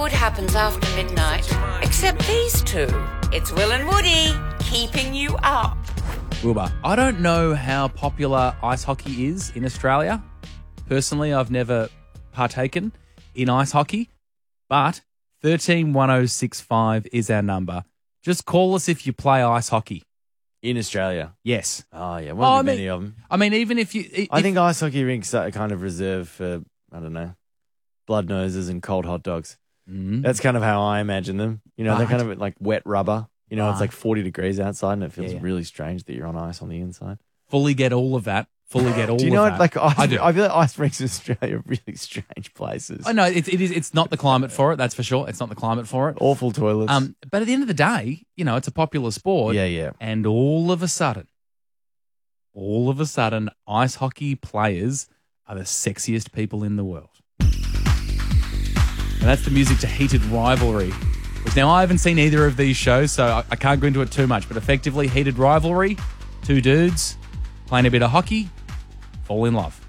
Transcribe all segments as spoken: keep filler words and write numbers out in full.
good happens after midnight, except these two. It's Will and Woody, keeping you up. Wilbur, I don't know how popular ice hockey is in Australia. Personally, I've never partaken in ice hockey, but thirteen one oh six five is our number. Just call us if you play ice hockey. In Australia? Yes. Oh, yeah. Won't Oh, be I mean- many of them. I mean, even if you... If, I think ice hockey rinks are kind of reserved for, I don't know, blood noses and cold hot dogs. Mhm. That's kind of how I imagine them. You know, they're But- kind of like wet rubber. You know, it's But- like forty degrees outside and it feels Yeah. really strange that you're on ice on the inside. fully get all of that. Fully get all Do you know of what? that. Like, ice, I do. I feel like ice rinks in Australia are really strange places. I know it, it is. It's not the climate for it. That's for sure. It's not the climate for it. Awful toilets. Um, but at the end of the day, you know, it's a popular sport. yeah, yeah. And all of a sudden, all of a sudden, ice hockey players are the sexiest people in the world. And that's the music to Heated Rivalry. Which now I haven't seen either of these shows, so I, I can't go into it too much. But effectively, Heated Rivalry, two dudes playing a bit of hockey, fall in love.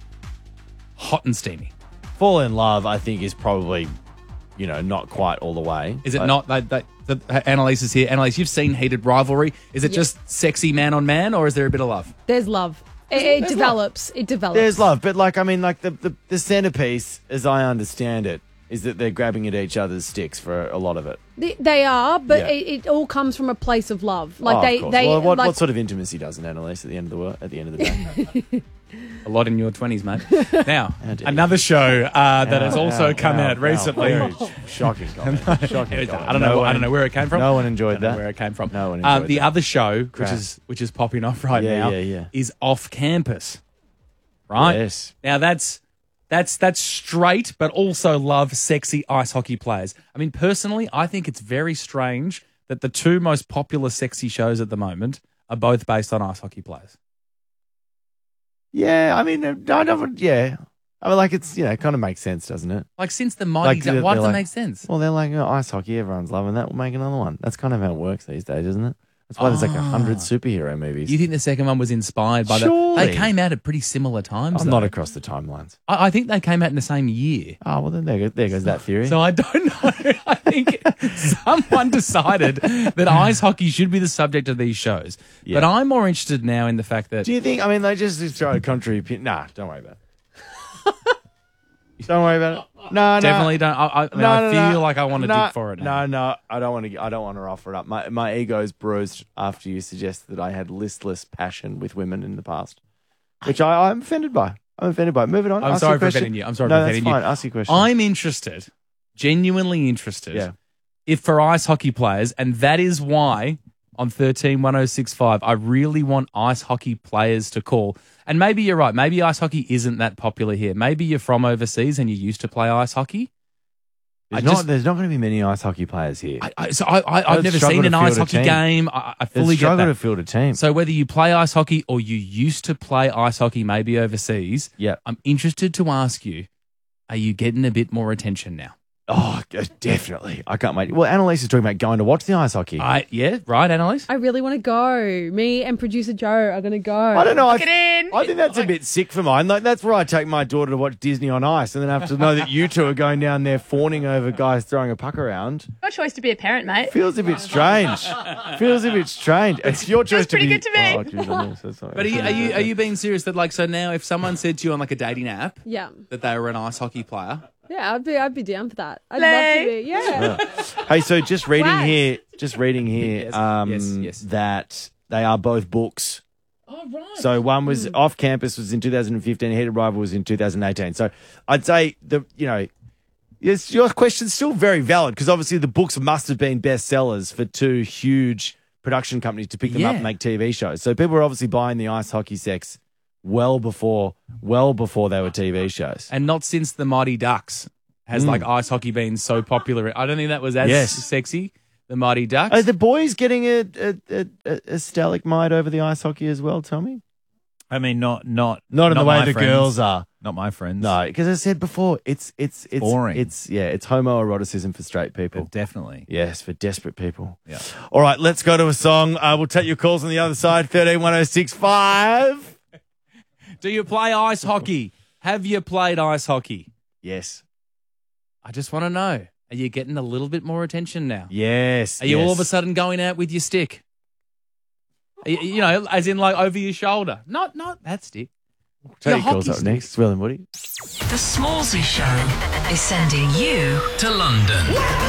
Hot and steamy. Fall in love, I think, is probably, you know, not quite all the way. Is it But- not? That, that, that, Annalise is here. Annalise, you've seen Heated Rivalry. Is it Yep. just sexy man on man, or is there a bit of love? There's love. It, it develops. It develops. There's love, but like, I mean, like the, the, the centerpiece, as I understand it, is that they're grabbing at each other's sticks for a lot of it. They, they are, but Yeah. it, it all comes from a place of love. Like Oh, of they, course. they well, what, like, what sort of intimacy doesn't Annalise at the end of the world, at the end of the day? A lot in your twenties, mate. Now, How dare another show uh, that has How- also how- come how- out recently. how very shocking comment. Shocking I comment. don't know. No I one- don't know where it came from. No one enjoyed I don't know that. where it came from. No one Uh, enjoyed the that. other show, which Crap. is which is popping off right Yeah, now, yeah, yeah. is Off Campus. Right. Yes. Now that's that's that's straight, but also love sexy ice hockey players. I mean, personally, I think it's very strange that the two most popular sexy shows at the moment are both based on ice hockey players. Yeah, I mean, I don't. Yeah, I mean, like it's you know, it kind of makes sense, doesn't it? Like since the Mighty Like, Ducks, they're why does it like- make sense? Well, they're like oh, ice hockey. Everyone's loving that. We'll make another one. That's kind of how it works these days, isn't it? That's why there's like a hundred superhero movies. You think the second one was inspired by that? Surely. They came out at pretty similar times. I'm though. not across the timelines. I, I think they came out in the same year. Oh well, then there goes, there goes that theory. So I don't know. I think someone decided that ice hockey should be the subject of these shows. Yeah. But I'm more interested now in the fact that Do you think? I mean, they just throw a contrary opinion. Nah, don't worry about it. Don't worry about it. No, no. definitely don't. I, I, I, mean, No, I no, feel no. like I want to no, dig for it now. No, no, I don't want to. I don't want to offer it up. My my ego is bruised after you suggest that I had listless passion with women in the past, which I, I'm offended by. I'm offended by. Moving on. I'm Ask sorry your for question. offending you. I'm sorry no, for that's offending you. fine. Ask your question. I'm interested, genuinely interested, Yeah. if for ice hockey players, and that is why on thirteen one oh six five, I really want ice hockey players to call. And maybe you're right. Maybe ice hockey isn't that popular here. Maybe you're from overseas and you used to play ice hockey. there's I not. just- there's not going to be many ice hockey players here. I, I, so I, I, I've They'd never struggle seen to an ice field a hockey team. game. I, I They'd fully get struggle that. to field a team. So whether you play ice hockey or you used to play ice hockey, maybe overseas, yeah. I'm interested to ask you: are you getting a bit more attention now? Oh, g- definitely. I can't wait. Well, Annalise is talking about going to watch the ice hockey. I yeah, right, Annalise. I really want to go. Me and producer Joe are going to go. I don't know. I, Get in. I think that's a bit sick for mine. Like that's where I take my daughter to watch Disney on Ice, and then have to know that you two are going down there fawning over guys throwing a puck around. Your choice to be a parent, mate. Feels a bit strange. Feels a bit strange. It's your choice to pretty be. good to me. Oh, geez, I'm so sorry. But are you, are you are you being serious that like so now if someone said to you on like a dating app Yeah. that they were an ice hockey player, Yeah, I'd be I'd be down for that. I'd Play. love to be. Yeah. Hey, so just reading Wax. here, just reading here, Yes, um, yes, yes. that they are both books. oh right, So one was off campus was in two thousand fifteen, Heated Rival was in two thousand eighteen. So I'd say the you know, yes, your question's still very valid because obviously the books must have been bestsellers for two huge production companies to pick them up Yeah. and make T V shows. So people were obviously buying the ice hockey sex well before, well before they were T V shows. and not since the Mighty Ducks has like ice hockey been so popular. I don't think that was as Yes. sexy. The Mighty Ducks. Are the boys getting a, a, a, a, a stalagmite over the ice hockey as well, Tommy? I mean, not not Not in the way my the friends. girls are. Not my friends. No, because I said before, it's it's it's Boring. It's yeah, it's homoeroticism for straight people. But definitely. Yes, for desperate people. Yeah. All right, let's go to a song. Uh, we'll take your calls on the other side. Thirteen one zero six five. Do you play ice hockey? Have you played ice hockey? Yes. I just want to know. Are you getting a little bit more attention now? Yes. Are you yes. all of a sudden going out with your stick? Are you, you know, as in like over your shoulder. Not not that stick. Teddy Your calls hockey up stick. next. Will and Woody. The Smallsy Show is sending you To London.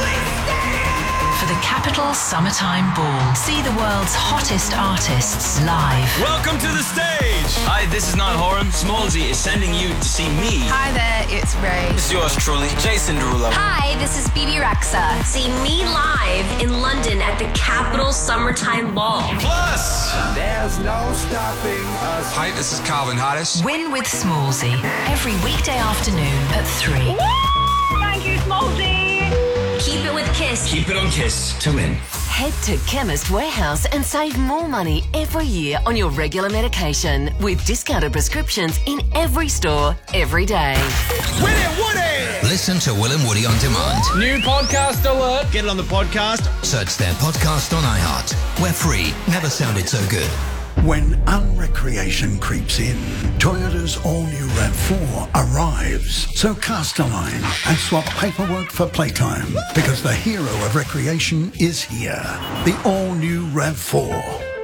for the Capital Summertime Ball. See the world's hottest artists live. Welcome to the stage. Hi, this is Niall Horan. Smallsy is sending you to see me. Hi there, it's Ray. This is yours truly, Jason Derulo. Hi, this is B B Rexa. See me live in London at the Capital Summertime Ball. Plus, There's no stopping us. hi, this is Calvin Harris. Win with Smallsy every weekday afternoon at three. Thank you, Smallsy. Keep it with Kiss. Keep it on Kiss to win. Head to Chemist Warehouse and save more money every year on your regular medication with discounted prescriptions in every store, every day. Win it, Woody! Listen to Will and Woody on demand. New podcast alert. Get it on the podcast. Search their podcast on iHeart. We're free. Never sounded so good. When unrecreation creeps in, Toyota's all-new RAV four arrives. So cast a line and swap paperwork for playtime, because the hero of recreation is here. The all-new RAV four.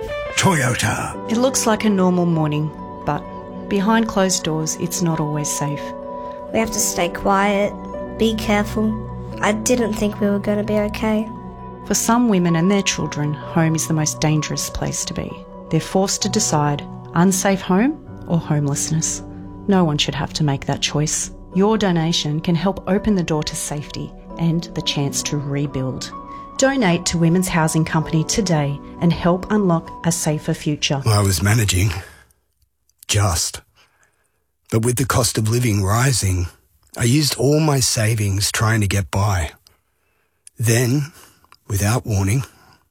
Toyota. It looks like a normal morning, but behind closed doors, it's not always safe. We have to stay quiet, be careful. I didn't think we were going to be okay. For some women and their children, home is the most dangerous place to be. They're forced to decide unsafe home or homelessness. No one should have to make that choice. Your donation can help open the door to safety and the chance to rebuild. Donate to Women's Housing Company today and help unlock a safer future. I was managing. Just. But with the cost of living rising, I used all my savings trying to get by. Then, without warning,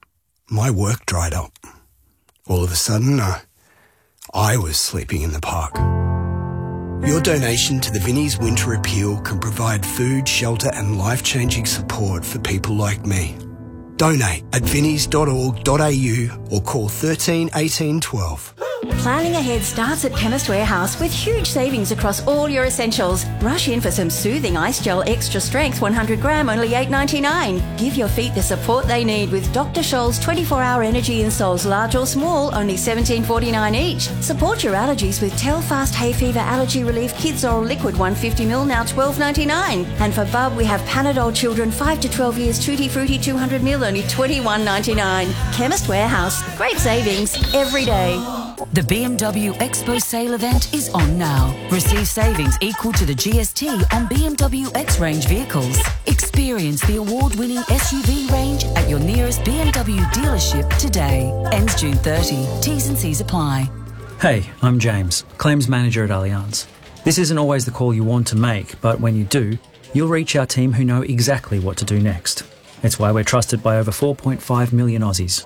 my work dried up. All of a sudden, uh, I was sleeping in the park. Your donation to the Vinnie's Winter Appeal can provide food, shelter and life-changing support for people like me. Donate at vinnies dot org dot a u or call thirteen eighteen twelve. Planning ahead starts at Chemist Warehouse with huge savings across all your essentials. Rush in for some soothing ice gel extra strength one hundred gram, only eight ninety-nine. Give your feet the support they need with Doctor Scholl's twenty-four hour energy insoles, large or small, only seventeen forty-nine each. Support your allergies with Telfast Hay Fever Allergy Relief Kids Oral Liquid one hundred fifty milliliters, now twelve ninety-nine. And for Bub, we have Panadol Children five to twelve years Tutti Frutti two hundred milliliters, only twenty-one ninety-nine. Chemist Warehouse, great savings every day. The B M W Expo sale event is on now. Receive savings equal to the G S T on B M W X-Range vehicles. Experience the award-winning S U V range at your nearest B M W dealership today. Ends June thirtieth. T's and C's apply. Hey, I'm James, Claims Manager at Allianz. This isn't always the call you want to make, but when you do, you'll reach our team who know exactly what to do next. It's why we're trusted by over four point five million Aussies.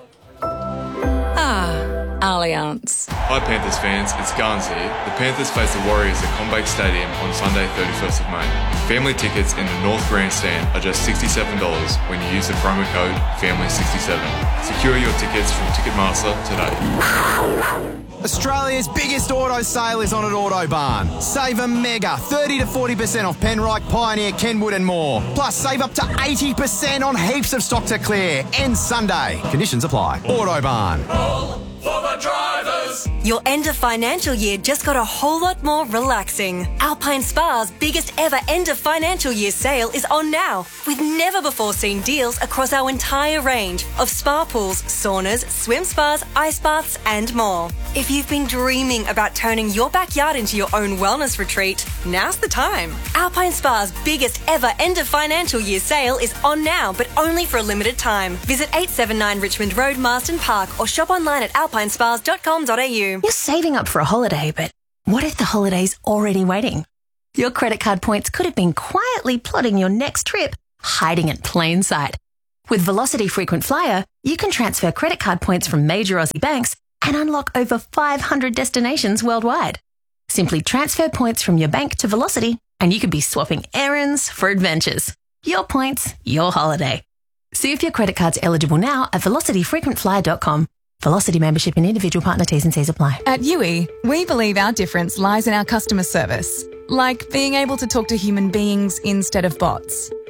Allianz. Hi Panthers fans, it's Garns here. The Panthers face the Warriors at CommBank Stadium on Sunday thirty-first of May. Family tickets in the North Grandstand are just sixty-seven dollars when you use the promo code family sixty-seven. Secure your tickets from Ticketmaster today. Australia's biggest auto sale is on at Autobarn. Save a mega thirty to forty percent off Penrite, Pioneer, Kenwood and more. Plus save up to eighty percent on heaps of stock to clear. Ends Sunday. Conditions apply. Autobarn. All for the drivers. Your end of financial year just got a whole lot more relaxing. Alpine Spa's biggest ever end of financial year sale is on now, with never before seen deals across our entire range of spa pools, saunas, swim spas, ice baths and more. If you've been dreaming about turning your backyard into your own wellness retreat, now's the time. Alpine Spa's biggest ever end of financial year sale is on now, but only for a limited time. Visit eight seventy-nine Richmond Road, Marsden Park, or shop online at alpine spas dot com dot a u. You're saving up for a holiday, but what if the holiday's already waiting? Your credit card points could have been quietly plotting your next trip, hiding in plain sight. With Velocity Frequent Flyer, you can transfer credit card points from major Aussie banks and unlock over five hundred destinations worldwide. Simply transfer points from your bank to Velocity and you could be swapping errands for adventures. Your points, your holiday. See if your credit card's eligible now at velocity frequent flyer dot com. Velocity membership and individual partner T's and C's apply. At U E, we believe our difference lies in our customer service, like being able to talk to human beings instead of bots.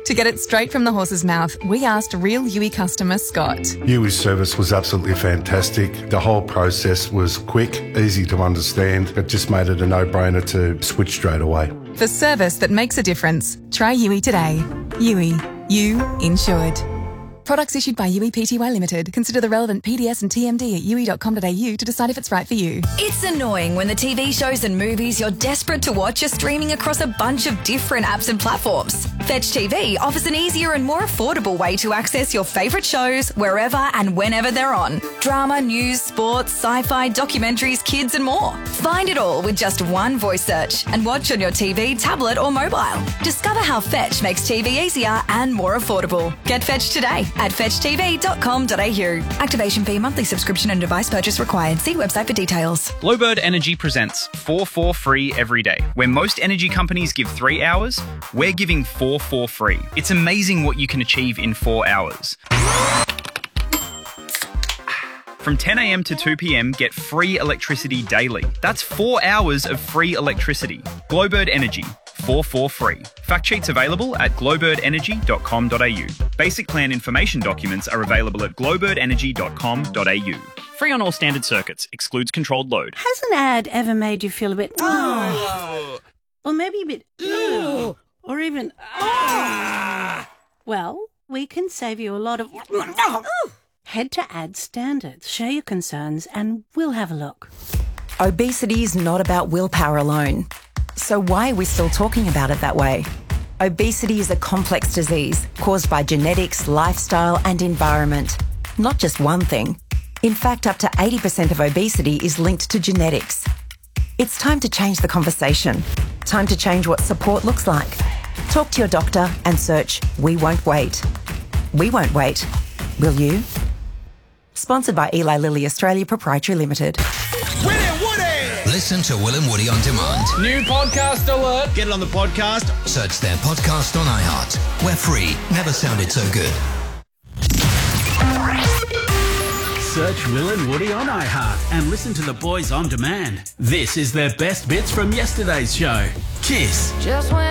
To get it straight from the horse's mouth, we asked real Yui customer Scott. Yui's service was absolutely fantastic. The whole process was quick, easy to understand. It just made it a no-brainer to switch straight away. For service that makes a difference, try Yui today. Yui, you insured. Products issued by Yui Pty Limited. Consider the relevant P D S and T M D at yui dot com dot a u to decide if it's right for you. It's annoying when the T V shows and movies you're desperate to watch are streaming across a bunch of different apps and platforms. Fetch T V offers an easier and more affordable way to access your favourite shows wherever and whenever they're on. Drama, news, sports, sci-fi, documentaries, kids and more. Find it all with just one voice search and watch on your T V, tablet or mobile. Discover how Fetch makes T V easier and more affordable. Get Fetch today at fetch t v dot com dot a u. Activation fee, monthly subscription and device purchase required. See website for details. Glowbird Energy presents four for free every day. Where most energy companies give three hours, we're giving four for free. It's amazing what you can achieve in four hours. From ten a m to two p m, get free electricity daily. That's four hours of free electricity. Glowbird Energy, four for free. Fact sheets available at glowbird energy dot com dot a u. Basic plan information documents are available at glowbird energy dot com dot a u. Free on all standard circuits. Excludes controlled load. Has an ad ever made you feel a bit... Oh. Or maybe a bit... Ew. Or even... Oh. Well, we can save you a lot of... Head to Ad Standards, share your concerns, and we'll have a look. Obesity is not about willpower alone. So why are we still talking about it that way? Obesity is a complex disease caused by genetics, lifestyle and environment. Not just one thing. In fact, up to eighty percent of obesity is linked to genetics. It's time to change the conversation. Time to change what support looks like. Talk to your doctor and search We Won't Wait. We won't wait. Will you? Sponsored by Eli Lilly Australia Proprietary Limited. Listen to Will and Woody on demand. New podcast alert. Get it on the podcast. Search their podcast on iHeart. We're free. Never sounded so good. Search Will and Woody on iHeart and listen to the boys on demand. This is their best bits from yesterday's show. Kiss. Just when